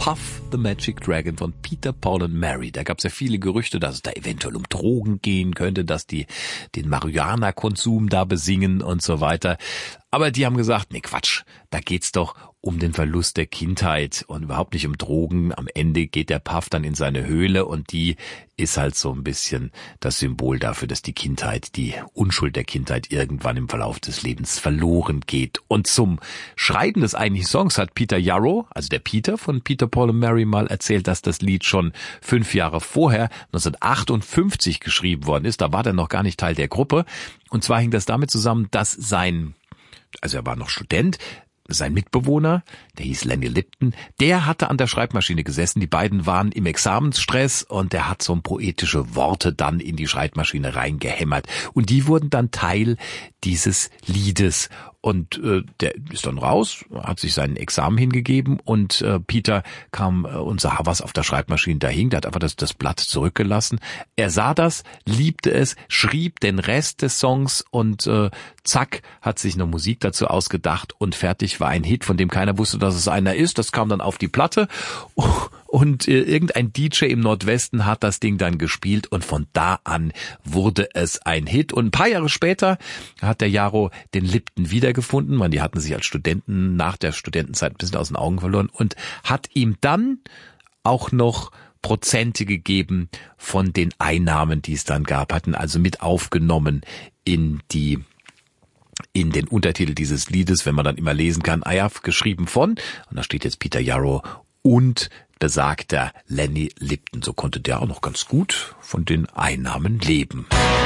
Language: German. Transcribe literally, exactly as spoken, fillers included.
Puff the Magic Dragon von Peter, Paul and Mary. Da gab es ja viele Gerüchte, dass es da eventuell um Drogen gehen könnte, dass die den Marihuana-Konsum da besingen und so weiter. Aber die haben gesagt, nee Quatsch, da geht's doch um den Verlust der Kindheit und überhaupt nicht um Drogen. Am Ende geht der Puff dann in seine Höhle und die ist halt so ein bisschen das Symbol dafür, dass die Kindheit, die Unschuld der Kindheit irgendwann im Verlauf des Lebens verloren geht. Und zum Schreiben des eigentlichen Songs hat Peter Yarrow, also der Peter von Peter, Paul and Mary, mal erzählt, dass das Lied schon fünf Jahre vorher, neunzehnhundertachtundfünfzig, geschrieben worden ist. Da war er noch gar nicht Teil der Gruppe. Und zwar hing das damit zusammen, dass sein Also er war noch Student, sein Mitbewohner, der hieß Lenny Lipton, der hatte an der Schreibmaschine gesessen. Die beiden waren im Examensstress und der hat so poetische Worte dann in die Schreibmaschine reingehämmert. Und die wurden dann Teil dieses Liedes. Und äh, der ist dann raus, hat sich sein Examen hingegeben und äh, Peter kam äh, und sah, was auf der Schreibmaschine da hing. Der hat einfach das, das Blatt zurückgelassen. Er sah das, liebte es, schrieb den Rest des Songs und äh, zack, hat sich eine Musik dazu ausgedacht und fertig war ein Hit, von dem keiner wusste, dass es einer ist. Das kam dann auf die Platte und äh, irgendein D J im Nordwesten hat das Ding dann gespielt und von da an wurde es ein Hit. Und ein paar Jahre später hat der Yarrow den Lipton wiedergefunden. Man, die hatten sich als Studenten nach der Studentenzeit ein bisschen aus den Augen verloren und hat ihm dann auch noch Prozente gegeben von den Einnahmen, die es dann gab, hatten also mit aufgenommen in die in den Untertitel dieses Liedes, wenn man dann immer lesen kann, ah ja, geschrieben von, und da steht jetzt Peter Yarrow und besagter Lenny Lipton. So konnte der auch noch ganz gut von den Einnahmen leben.